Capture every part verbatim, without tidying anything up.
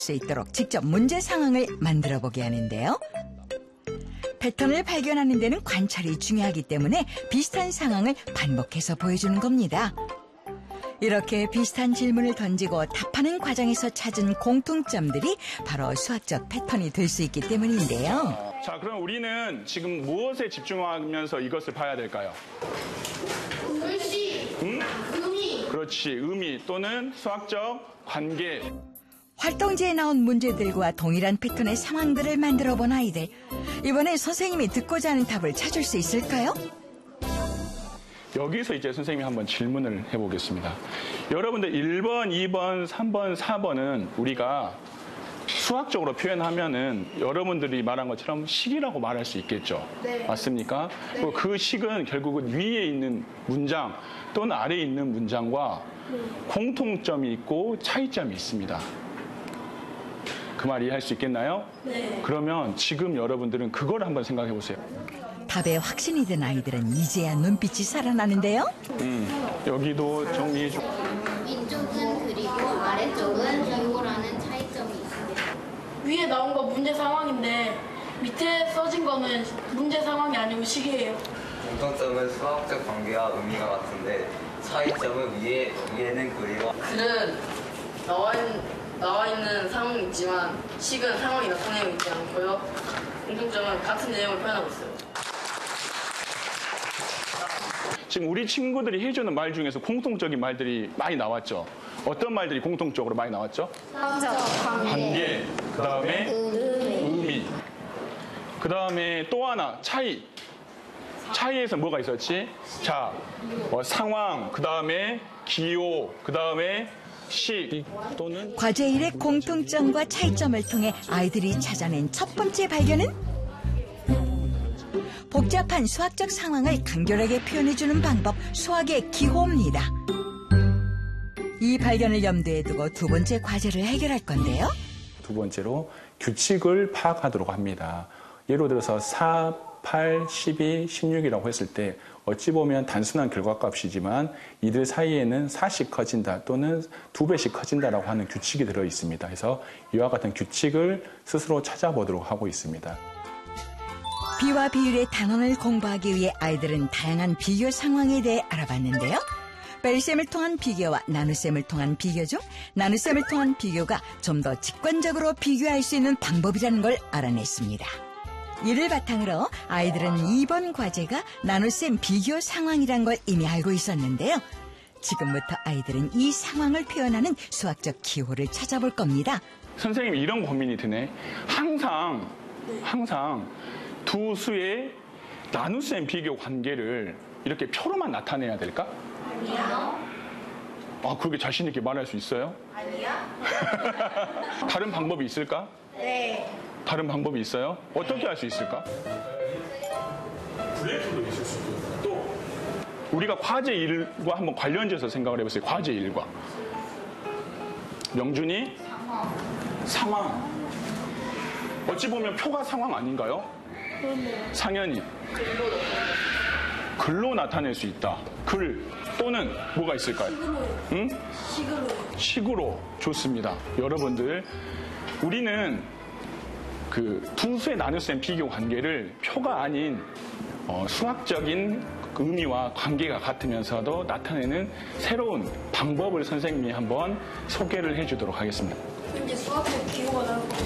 수 있도록 직접 문제 상황을 만들어 보게 하는데요. 패턴을 발견하는 데는 관찰이 중요하기 때문에 비슷한 상황을 반복해서 보여주는 겁니다. 이렇게 비슷한 질문을 던지고 답하는 과정에서 찾은 공통점들이 바로 수학적 패턴이 될 수 있기 때문인데요. 자, 그럼 우리는 지금 무엇에 집중하면서 이것을 봐야 될까요? 글씨, 응? 의미. 그렇지, 의미 또는 수학적 관계. 활동지에 나온 문제들과 동일한 패턴의 상황들을 만들어 본 아이들. 이번에 선생님이 듣고자 하는 답을 찾을 수 있을까요? 여기서 이제 선생님이 한번 질문을 해보겠습니다. 여러분들 일 번, 이 번, 삼 번, 사 번은 우리가 수학적으로 표현하면은 여러분들이 말한 것처럼 식이라고 말할 수 있겠죠. 네. 맞습니까? 네. 그리고 그 식은 결국은 위에 있는 문장 또는 아래에 있는 문장과 네. 공통점이 있고 차이점이 있습니다. 그 말 이해할 수 있겠나요? 네. 그러면 지금 여러분들은 그걸 한번 생각해 보세요. 답에 확신이 든 아이들은 이제야 눈빛이 살아나는데요. 음, 여기도 정리해 줘. 위쪽은 그리고 아래쪽은 기호라는 차이점이 있습니다. 위에 나온 거 문제 상황인데 밑에 써진 거는 문제 상황이 아니고 식이에요. 공통점은 수학적 관계와 의미가 같은데 차이점은 위에, 위에는 그리고 글은 나와 있는, 나와 있는 상황이 있지만 식은 상황이 나타내고 있지 않고요. 공통점은 같은 내용을 표현하고 있어요. 지금 우리 친구들이 해주는 말 중에서 공통적인 말들이 많이 나왔죠. 어떤 말들이 공통적으로 많이 나왔죠? 수학적 관계, 그 다음에 의미, 그 다음에 또 하나 차이. 차이에서 뭐가 있었지? 자, 어, 상황, 그 다음에 기호, 그 다음에 식 또는 과제 일의 공통점과 차이점을 통해 아이들이 찾아낸 첫 번째 발견은 복잡한 수학적 상황을 간결하게 표현해주는 방법, 수학의 기호입니다. 이 발견을 염두에 두고 두 번째 과제를 해결할 건데요. 두 번째로 규칙을 파악하도록 합니다. 예를 들어서 사, 팔, 십이, 십육이라고 했을 때 어찌 보면 단순한 결과값이지만 이들 사이에는 사씩 커진다 또는 두 배씩 커진다라고 하는 규칙이 들어 있습니다. 그래서 이와 같은 규칙을 스스로 찾아보도록 하고 있습니다. 비와 비율의 단원을 공부하기 위해 아이들은 다양한 비교 상황에 대해 알아봤는데요. 뺄셈을 통한 비교와 나눗셈을 통한 비교 중 나눗셈을 통한 비교가 좀 더 직관적으로 비교할 수 있는 방법이라는 걸 알아냈습니다. 이를 바탕으로 아이들은 이번 과제가 나눗셈 비교 상황이란 걸 이미 알고 있었는데요. 지금부터 아이들은 이 상황을 표현하는 수학적 기호를 찾아볼 겁니다. 선생님이 이런 고민이 드네. 항상, 항상 두 수의 나눗셈 비교 관계를 이렇게 표로만 나타내야 될까? 아니야. 아, 그렇게 자신 있게 말할 수 있어요? 아니야. 다른 방법이 있을까? 네. 다른 방법이 있어요? 어떻게 할 수 있을까? 브레이크도 있을 수 있고 또 우리가 과제 일과 한번 관련지어서 생각을 해보세요. 과제 일과 명준이 상황. 상황. 어찌 보면 표가 상황 아닌가요? 그런데 상현이 글로 나타낼 수 있다. 글 또는 뭐가 있을까요? 응? 식으로. 식으로. 좋습니다. 여러분들 우리는 그 두 수의 나눗셈 비교 관계를 표가 아닌 어, 수학적인 의미와 관계가 같으면서도 나타내는 새로운 방법을 선생님이 한번 소개를 해주도록 하겠습니다. 이제 수학적 기호가 나올 거.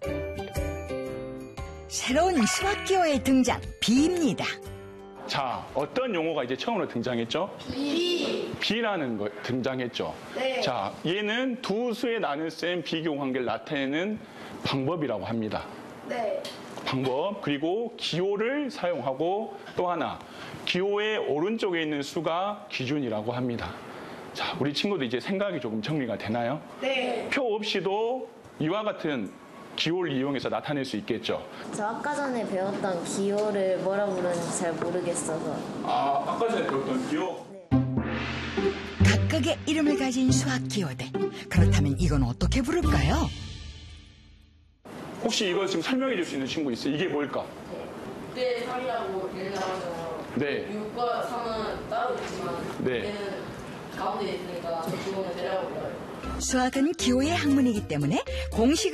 새로운 수학 기호의 등장, 비입니다. 자, 어떤 용어가 이제 처음으로 등장했죠? 비. 비라는 거 등장했죠. 네. 자, 얘는 두 수의 나눗셈 비교 관계를 나타내는 방법이라고 합니다. 네. 방법, 그리고 기호를 사용하고 또 하나, 기호의 오른쪽에 있는 수가 기준이라고 합니다. 자, 우리 친구들 이제 생각이 조금 정리가 되나요? 네. 표 없이도 이와 같은 기호를 이용해서 나타낼 수 있겠죠. 저 아까 전에 배웠던 기호를 뭐라 부르는지 잘 모르겠어서. 아, 아까 전에 배웠던 기호? 각각의 이름을 가진 수학 기호들. 그렇다면 이건 어떻게 부를까요? 혹시 이거 지금 설명해 줄 수 있는 친구 있어요? 이게 뭘까? 네, 삼이라고 얘는 나오잖아요. 네. 육과 삼은 따로 있지만 네. 얘는 가운데 있으니까 저 두 번을 내려가고 있어요. 수학은 기호의 학문이기 때문에 공식